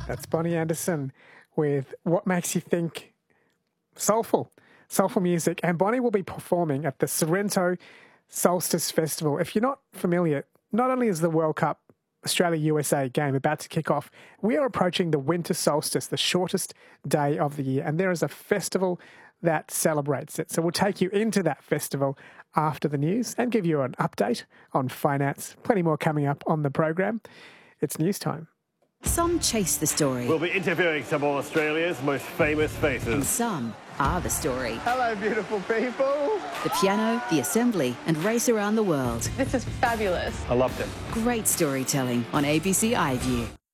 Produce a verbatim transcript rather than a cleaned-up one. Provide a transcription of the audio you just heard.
That's Bonnie Anderson with What Makes You Think Soulful, soulful music. And Bonnie will be performing at the Sorrento Solstice Festival. If you're not familiar, not only is the World Cup Australia-U S A game about to kick off, we are approaching the winter solstice, the shortest day of the year, and there is a festival that celebrates it. So we'll take you into that festival after the news and give you an update on finance. Plenty more coming up on the program. It's news time. Some chase the story. We'll be interviewing some of Australia's most famous faces. And some are the story. Hello, beautiful people. The piano, the assembly, and race around the world. This is fabulous. I loved it. Great storytelling on A B C iView.